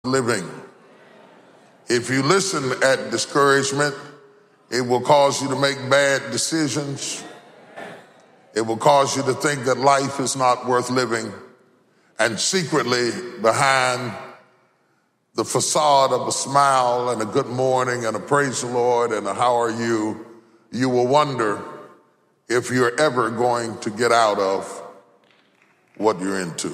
living. If you listen at discouragement, it will cause you to make bad decisions. It will cause you to think that life is not worth living. And secretly, behind the facade of a smile and a good morning and a praise the Lord and a how are you, you will wonder if you're ever going to get out of what you're into.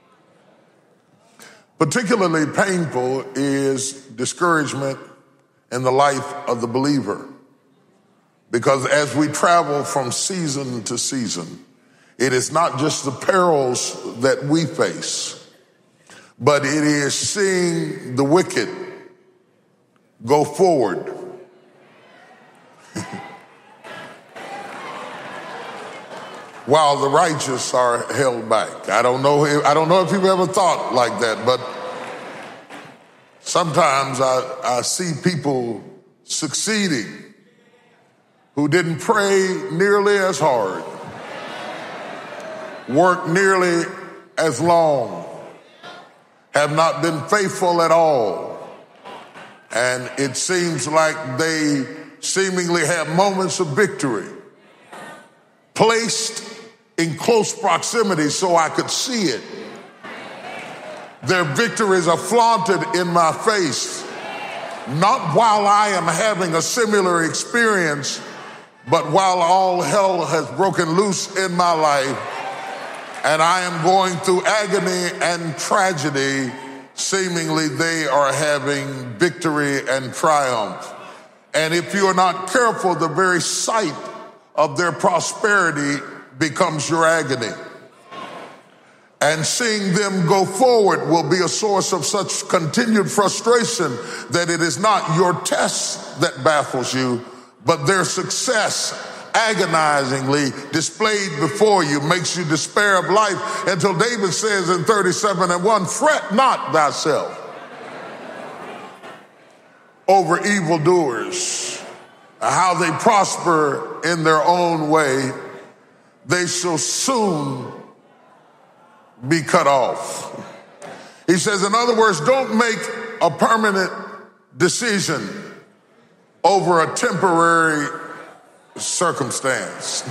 Particularly painful is discouragement in the life of the believer. Because as we travel from season to season, it is not just the perils that we face, but it is seeing the wicked go forward. While the righteous are held back. I don't know if you've ever thought like that, but sometimes I see people succeeding who didn't pray nearly as hard, work nearly as long, have not been faithful at all, and it seems like they seemingly have moments of victory, placed in close proximity so I could see it. Their victories are flaunted in my face, not while I am having a similar experience, but while all hell has broken loose in my life and I am going through agony and tragedy, seemingly they are having victory and triumph. And if you are not careful, the very sight of their prosperity becomes your agony. And seeing them go forward will be a source of such continued frustration that it is not your test that baffles you, but their success agonizingly displayed before you makes you despair of life until David says in 37:1, fret not thyself over evildoers, how they prosper in their own way, they shall soon be cut off. He says, in other words, don't make a permanent decision over a temporary circumstance.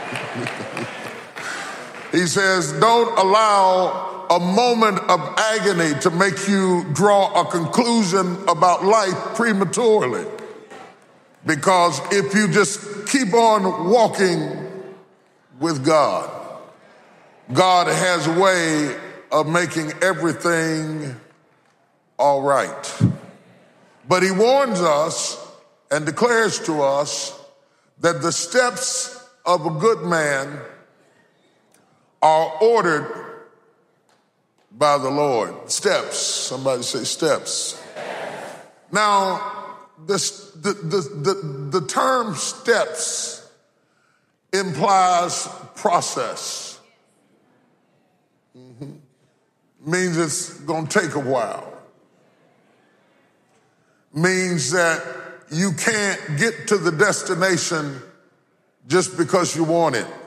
He says, don't allow a moment of agony to make you draw a conclusion about life prematurely. Because if you just keep on walking with God, God has a way of making everything all right. But he warns us and declares to us that the steps of a good man are ordered by the Lord. Steps. Somebody say steps. Now, the term steps implies process. Means it's going to take a while. Means that you can't get to the destination just because you want it,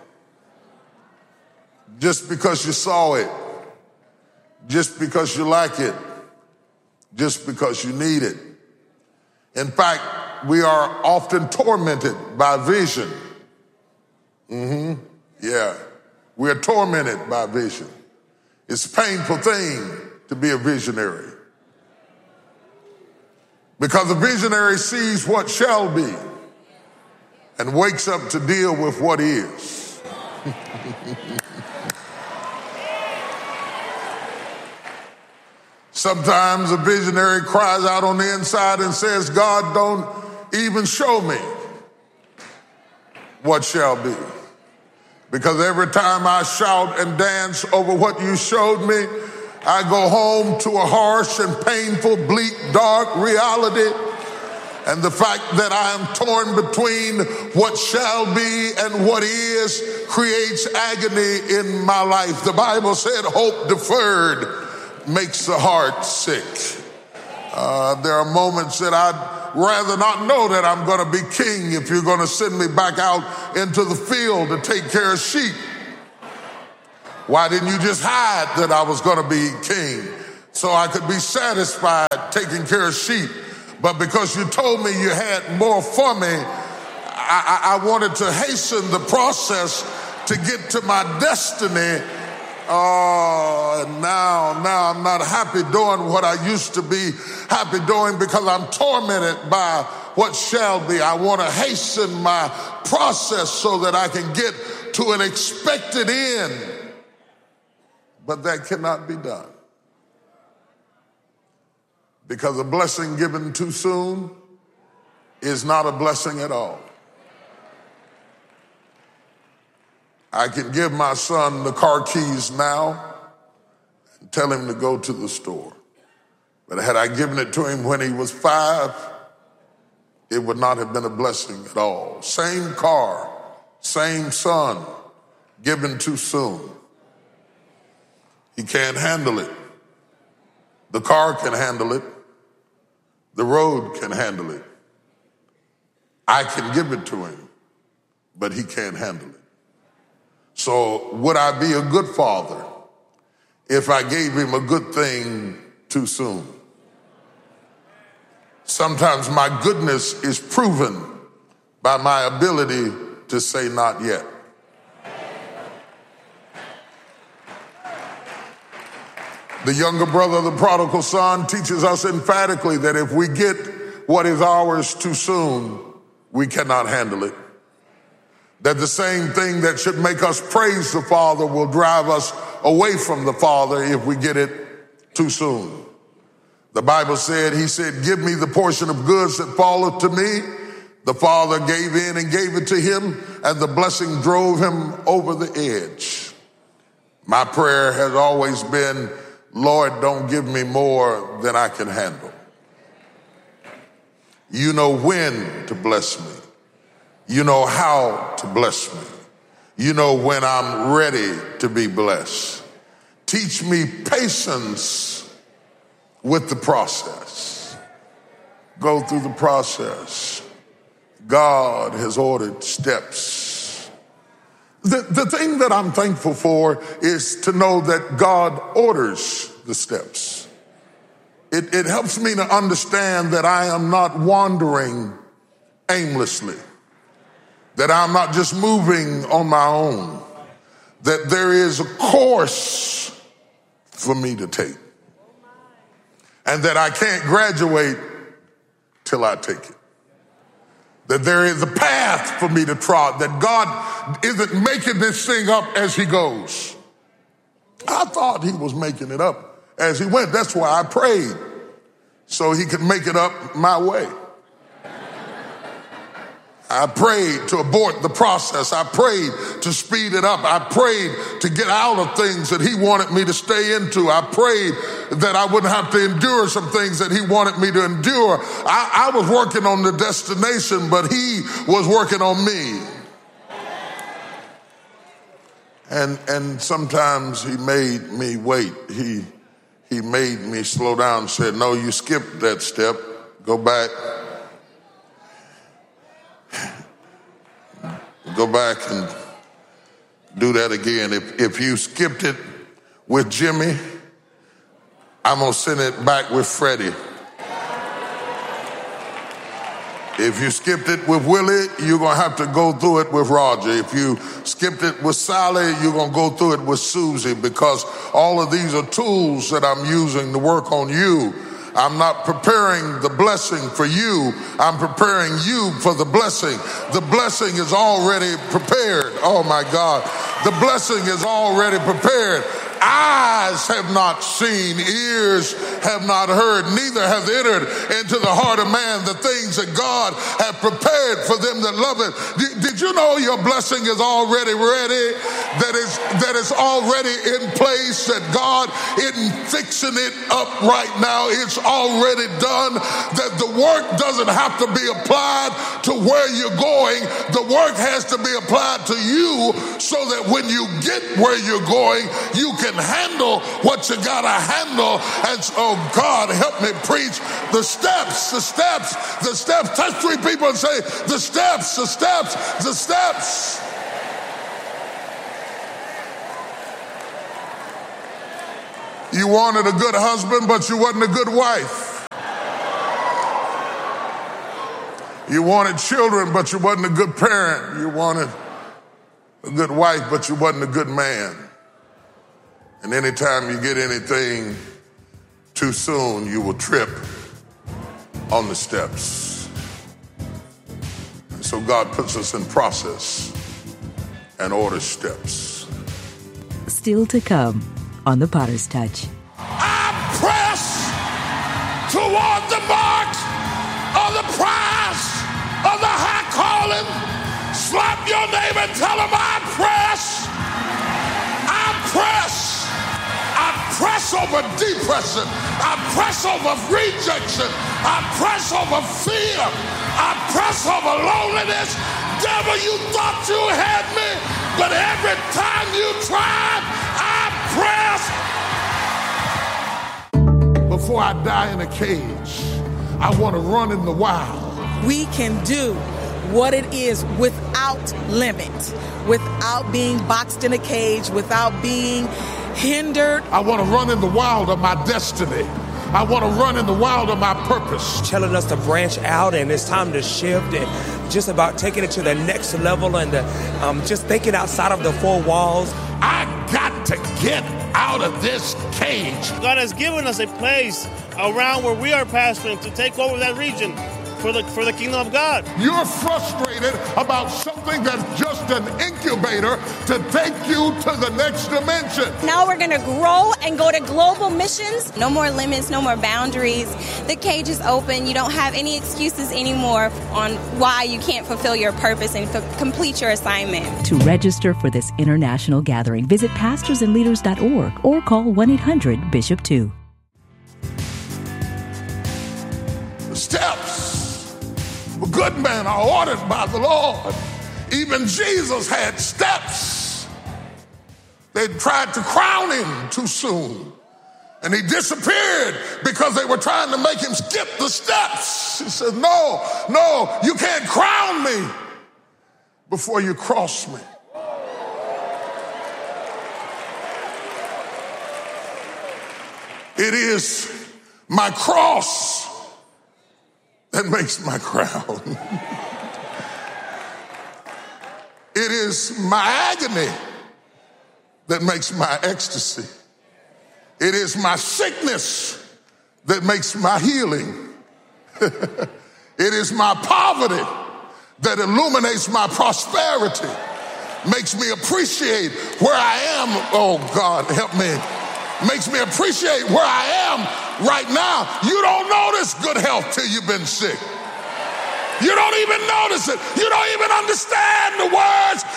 just because you saw it, just because you like it, just because you need it. In fact, we are often tormented by vision. Yeah, we are tormented by vision. It's a painful thing to be a visionary. Because a visionary sees what shall be and wakes up to deal with what is. Sometimes a visionary cries out on the inside and says, God, don't even show me what shall be. Because every time I shout and dance over what you showed me, I go home to a harsh and painful, bleak, dark reality. And the fact that I am torn between what shall be and what is creates agony in my life. The Bible said hope deferred makes the heart sick. There are moments that I'd rather not know that I'm going to be king if you're going to send me back out into the field to take care of sheep. Why didn't you just hide that I was going to be king? so I could be satisfied taking care of sheep. But because you told me you had more for me, I wanted to hasten the process to get to my destiny. Now I'm not happy doing what I used to be happy doing because I'm tormented by what shall be. I want to hasten my process so that I can get to an expected end. But that cannot be done. Because a blessing given too soon is not a blessing at all. I can give my son the car keys now and tell him to go to the store. But had I given it to him when he was 5, it would not have been a blessing at all. Same car, same son, given too soon. He can't handle it. The car can handle it. The road can handle it. I can give it to him, but he can't handle it. So would I be a good father if I gave him a good thing too soon? Sometimes my goodness is proven by my ability to say not yet. The younger brother of the prodigal son teaches us emphatically that if we get what is ours too soon, we cannot handle it. That the same thing that should make us praise the Father will drive us away from the Father if we get it too soon. The Bible said, he said, give me the portion of goods that falleth to me. The Father gave in and gave it to him, and the blessing drove him over the edge. My prayer has always been, Lord, don't give me more than I can handle. You know when to bless me. You know how to bless me. You know when I'm ready to be blessed. Teach me patience with the process. Go through the process. God has ordered steps. The thing that I'm thankful for is to know that God orders the steps. It helps me to understand that I am not wandering aimlessly. That I'm not just moving on my own, that there is a course for me to take, and that I can't graduate till I take it. That there is a path for me to trot, that God isn't making this thing up as he goes. I thought he was making it up as he went. That's why I prayed, so he could make it up my way. I prayed to abort the process. I prayed to speed it up. I prayed to get out of things that he wanted me to stay into. I prayed that I wouldn't have to endure some things that he wanted me to endure. I was working on the destination, but he was working on me. And sometimes he made me wait. He made me slow down and said, no, you skipped that step. Go back. Go back and do that again. If you skipped it with Jimmy, I'm going to send it back with Freddie. If you skipped it with Willie, you're going to have to go through it with Roger. If you skipped it with Sally, you're going to go through it with Susie, because all of these are tools that I'm using to work on you. I'm not preparing the blessing for you. I'm preparing you for the blessing. The blessing is already prepared. Oh my God. The blessing is already prepared. Eyes have not seen, ears have not heard, neither have entered into the heart of man the things that God have prepared for them that love it. Did you know your blessing is already ready? That is already in place, that God isn't fixing it up right now. It's already done, that the work doesn't have to be applied to where you're going. The work has to be applied to you so that when you get where you're going, you can handle what you gotta handle. And so, God, help me preach the steps, the steps, the steps. Touch 3 people and say, the steps, the steps, the steps. You wanted a good husband, but you wasn't a good wife. You wanted children, but you wasn't a good parent. You wanted a good wife, but you wasn't a good man. And anytime you get anything too soon, you will trip on the steps. And so God puts us in process and orders steps. Still to come on The Potter's Touch. I press toward the mark of the prize of the high calling. Slap your neighbor and tell him I press. I press. I press over depression. I press over rejection. I press over fear. I press over loneliness. Devil, you thought you had me, but every time you tried, I press. Before I die in a cage, I want to run in the wild. We can do what it is without limit, without being boxed in a cage, without being hindered. I want to run in the wild of my destiny. I want to run in the wild of my purpose. Telling us to branch out, and it's time to shift, and just about taking it to the next level, and just thinking outside of the four walls. I got to get out of this cage. God has given us a place around where we are pastoring to take over that region for the kingdom of God. You're frustrated about something that's just an incubator to take you to the next dimension. Now we're going to grow and go to global missions. No more limits, no more boundaries. The cage is open. You don't have any excuses anymore on why you can't fulfill your purpose and complete your assignment. To register for this international gathering, visit pastorsandleaders.org or call 1-800-BISHOP2. The steps of a good man are ordered by the Lord. Even Jesus had steps. They tried to crown him too soon, and he disappeared because they were trying to make him skip the steps. He said, no, you can't crown me before you cross me. It is my cross that makes my crown. It is my agony that makes my ecstasy. It is my sickness that makes my healing. It is my poverty that illuminates my prosperity, makes me appreciate where I am. Oh God, help me. Makes me appreciate where I am right now. You don't notice good health till you've been sick. You don't even notice it. You don't even understand the word